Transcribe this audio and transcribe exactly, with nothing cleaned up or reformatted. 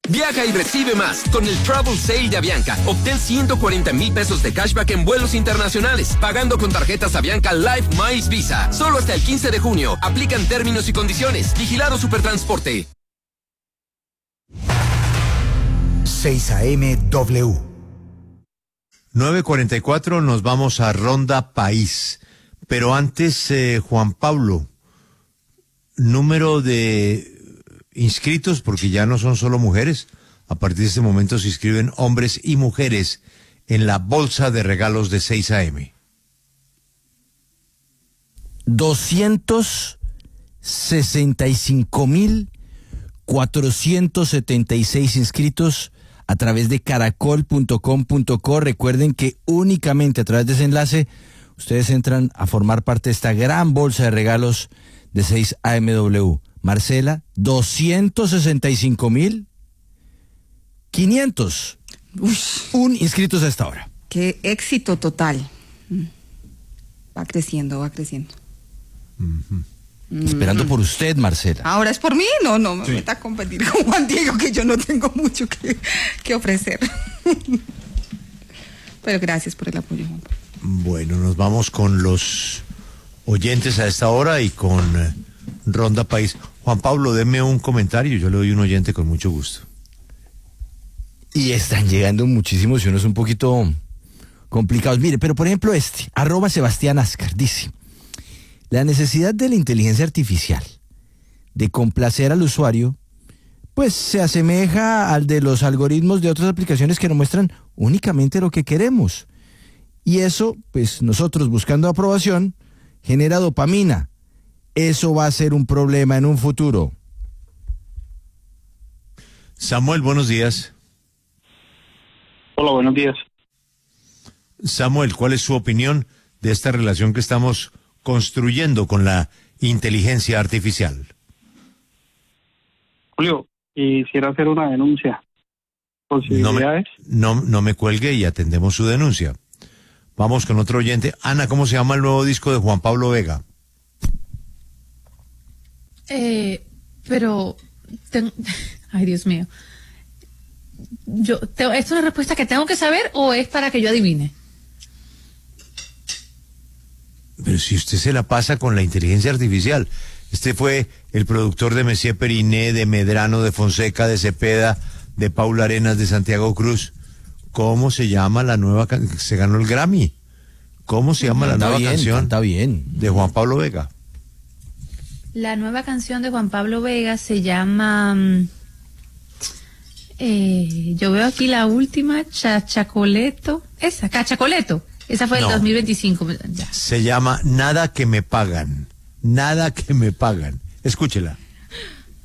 Viaja y recibe más con el Travel Sale de Avianca. Obtén ciento cuarenta mil pesos de cashback en vuelos internacionales, pagando con tarjetas Avianca Life Miles Visa. Solo hasta el quince de junio. Aplican términos y condiciones. Vigilado Supertransporte. seis A M W. nueve cuarenta y cuatro, nos vamos a Ronda País. Pero antes, eh, Juan Pablo, número de inscritos, porque ya no son solo mujeres, a partir de este momento se inscriben hombres y mujeres en la bolsa de regalos de seis A M. doscientos sesenta y cinco mil cuatrocientos setenta y seis inscritos a través de caracol punto com punto co. Recuerden que únicamente a través de ese enlace ustedes entran a formar parte de esta gran bolsa de regalos de seis A M W. Marcela, doscientos sesenta y cinco mil quinientos un inscritos a esta hora. Qué éxito total. Va creciendo, va creciendo. Uh-huh. Mm. Esperando por usted, Marcela. Ahora es por mí, no, no me sí. meta a competir con Juan Diego, que yo no tengo mucho que, que ofrecer. Pero gracias por el apoyo, Juan. Bueno, nos vamos con los oyentes a esta hora y con eh, Ronda País. Juan Pablo, deme un comentario, yo le doy un oyente con mucho gusto. Y están llegando muchísimos y unos un poquito complicados. Mire, pero por ejemplo este, arroba Sebastián Ascar, dice: la necesidad de la inteligencia artificial de complacer al usuario, pues se asemeja al de los algoritmos de otras aplicaciones que nos muestran únicamente lo que queremos. Y eso, pues nosotros buscando aprobación, genera dopamina. Eso va a ser un problema en un futuro. Samuel, buenos días. Hola, buenos días. Samuel, ¿cuál es su opinión de esta relación que estamos construyendo con la inteligencia artificial? Julio, quisiera hacer una denuncia. ¿Posibilidades? No me, no, no me cuelgue y atendemos su denuncia. Vamos con otro oyente. Ana, ¿cómo se llama el nuevo disco de Juan Pablo Vega? Eh, pero... Ten... Ay, Dios mío. Yo, te... ¿Es una respuesta que tengo que saber o es para que yo adivine? Pero si usted se la pasa con la inteligencia artificial. Este fue el productor de Messier Periné, de Medrano, de Fonseca, de Cepeda, de Paula Arenas, de Santiago Cruz. ¿Cómo se llama la nueva canción? Se ganó el Grammy. ¿Cómo se llama la nueva bien, canción? Está bien. De Juan Pablo Vega. La nueva canción de Juan Pablo Vega se llama... Eh, yo veo aquí la última, Chachacoleto. Esa, Cachacoleto. Esa fue el no. dos mil veinticinco. Ya. Se llama Nada que me pagan. Nada que me pagan. Escúchela.